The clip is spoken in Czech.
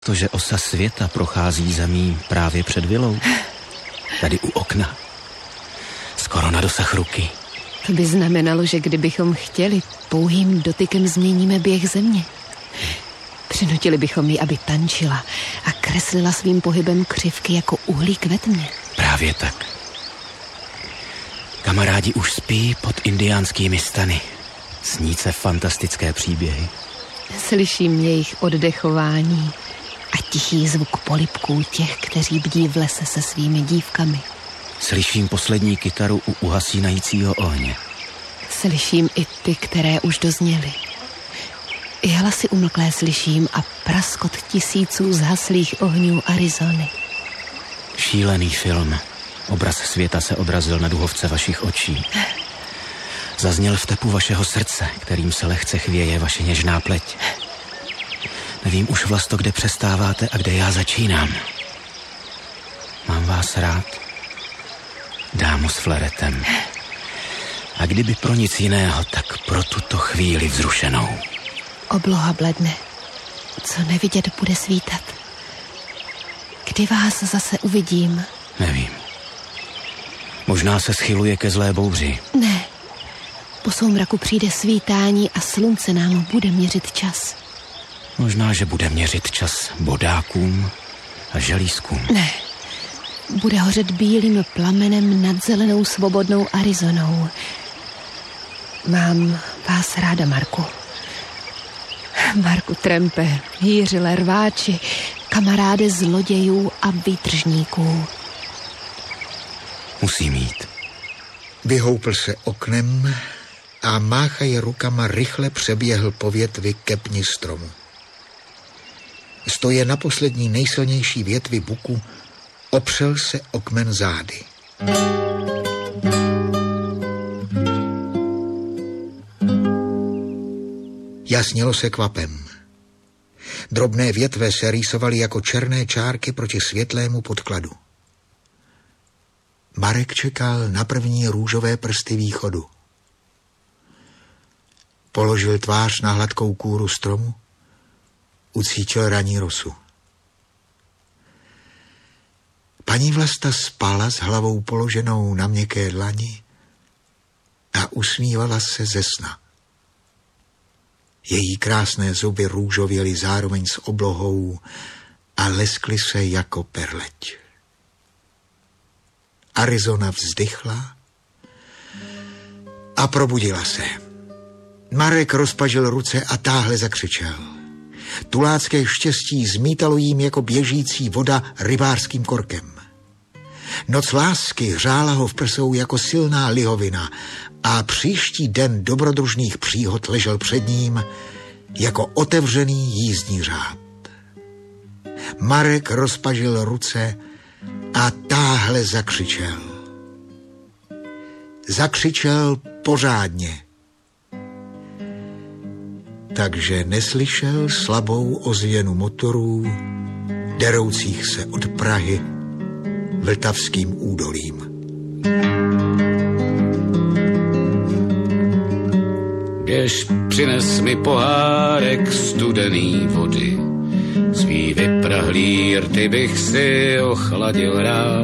To, že osa světa prochází zemí právě před vilou. Tady u okna. Skoro na dosah ruky. To by znamenalo, že kdybychom chtěli, pouhým dotykem změníme běh země. Přinutili bychom ji, aby tančila a kreslila svým pohybem křivky jako uhlík ve tmě. Právě tak. Kamarádi už spí pod indiánskými stany. Sní se fantastické příběhy. Slyším jejich oddechování a tichý zvuk polibků těch, kteří bdí v lese se svými dívkami. Slyším poslední kytaru u uhasínajícího ohně. Slyším i ty, které už dozněly. I hlasy umlklé slyším a praskot tisíců zhaslých ohňů Arizony. Šílený film. Obraz světa se odrazil na duhovce vašich očí. Zazněl v tepu vašeho srdce, kterým se lehce chvěje vaše něžná pleť. Nevím už vlasto, kde přestáváte a kde já začínám. Mám vás rád, dámo s fleretem. A kdyby pro nic jiného, tak pro tuto chvíli vzrušenou. Obloha bledne. Co nevidět, bude svítat. Kdy vás zase uvidím? Nevím. Možná se schyluje ke zlé bouři. Ne. Po soumraku přijde svítání a slunce nám bude měřit čas. Možná, že bude měřit čas bodákům a želízkům. Ne. Bude hořet bílým plamenem nad zelenou svobodnou Arizonou. Mám vás ráda, Marku. Marku Trempe, hýřile rváči, kamaráde zlodějů a výtržníků. Musím jít. Vyhoupl se oknem a máchají rukama rychle přeběhl po větvi ke pni stromu. Stoje na poslední nejsilnější větvi buku, opřel se o kmen zády. Jasnilo se kvapem. Drobné větve se rýsovaly jako černé čárky proti světlému podkladu. Marek čekal na první růžové prsty východu. Položil tvář na hladkou kůru stromu, ucítil ranní rosu. Paní Vlasta spala s hlavou položenou na měkké dlani a usmívala se ze sna. Její krásné zuby růžověly zároveň s oblohou a leskly se jako perleť. Arizona vzdychla a probudila se. Marek rozpažil ruce a táhle zakřičel. Tulácké štěstí zmítalo jím jako běžící voda rybářským korkem. Noc lásky hřála ho v prsou jako silná lihovina a příští den dobrodružných příhod ležel před ním jako otevřený jízdní řád. Marek rozpažil ruce a táhle zakřičel. Zakřičel pořádně. Takže neslyšel slabou ozvěnu motorů, deroucích se od Prahy vltavským údolím. Běž, přines mi pohárek studený vody, svý vyprahlý rty bych si ochladil rád.